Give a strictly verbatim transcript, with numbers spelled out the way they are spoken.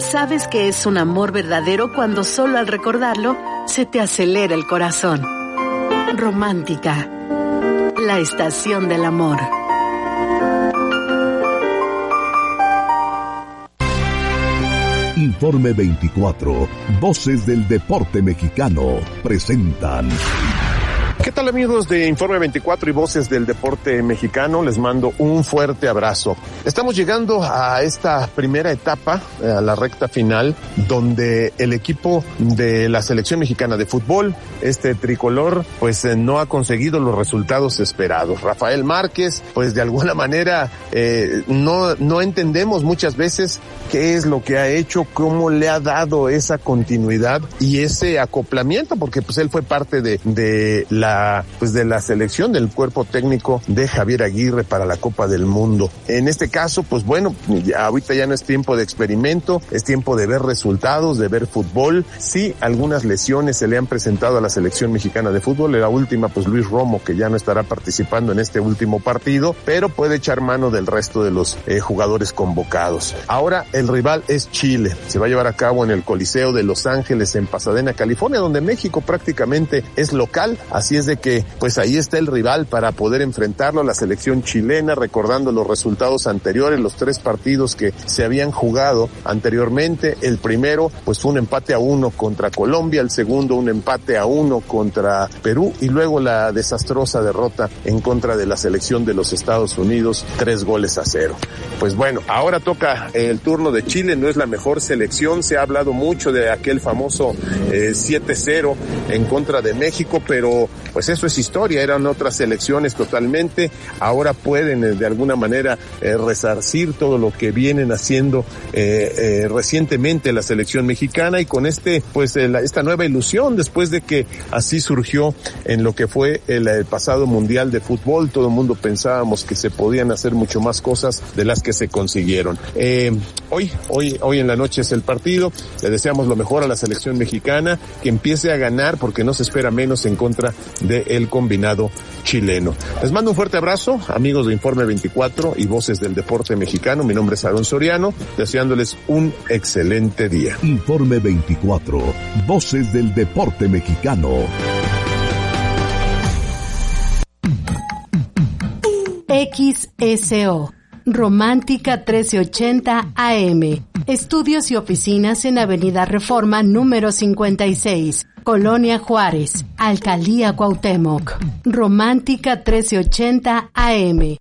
sabes que es un amor verdadero cuando solo al recordarlo se te acelera el corazón. Romántica, la estación del amor. Informe veinticuatro, Voces del Deporte Mexicano, presentan... ¿Qué tal, amigos de Informe veinticuatro y Voces del Deporte Mexicano? Les mando un fuerte abrazo. Estamos llegando a esta primera etapa, a la recta final, donde el equipo de la selección mexicana de fútbol, este tricolor, pues eh, no ha conseguido los resultados esperados. Rafael Márquez, pues de alguna manera eh, no no entendemos muchas veces qué es lo que ha hecho, cómo le ha dado esa continuidad y ese acoplamiento, porque pues él fue parte de de la pues de la selección del cuerpo técnico de Javier Aguirre para la Copa del Mundo. En este caso, pues bueno, ya, ahorita ya no es tiempo de experimento, es tiempo de ver resultados, de ver fútbol. Sí, algunas lesiones se le han presentado a la selección mexicana de fútbol. La última, pues Luis Romo, que ya no estará participando en este último partido, pero puede echar mano del resto de los eh, jugadores convocados. Ahora el rival es Chile. Se va a llevar a cabo en el Coliseo de Los Ángeles, en Pasadena, California, donde México prácticamente es local. Así es de que pues ahí está el rival para poder enfrentarlo, la selección chilena, recordando los resultados anteriores, los tres partidos que se habían jugado anteriormente. El primero pues fue un empate a uno contra Colombia, el segundo un empate a uno contra Perú y luego la desastrosa derrota en contra de la selección de los Estados Unidos, tres goles a cero. Pues bueno, ahora toca el turno de Chile, no es la mejor selección, se ha hablado mucho de aquel famoso eh, siete cero en contra de México, pero pues eso es historia, eran otras elecciones totalmente, ahora pueden eh, de alguna manera eh, resarcir todo lo que vienen haciendo eh, eh, recientemente la selección mexicana y con este, pues eh, la, esta nueva ilusión después de que así surgió en lo que fue el, el pasado Mundial de Fútbol, todo el mundo pensábamos que se podían hacer mucho más cosas de las que se consiguieron. Eh, hoy, hoy, hoy en la noche es el partido, le deseamos lo mejor a la selección mexicana, que empiece a ganar porque no se espera menos en contra del combinado chileno. Les mando un fuerte abrazo, amigos de Informe veinticuatro y Voces del Deporte Mexicano. Mi nombre es Aarón Soriano, deseándoles un excelente día. Informe veinticuatro, Voces del Deporte Mexicano. X S O, Romántica trece ochenta A M. Estudios y oficinas en Avenida Reforma número cincuenta y seis, Colonia Juárez, Alcaldía Cuauhtémoc. Romántica trece ochenta A M.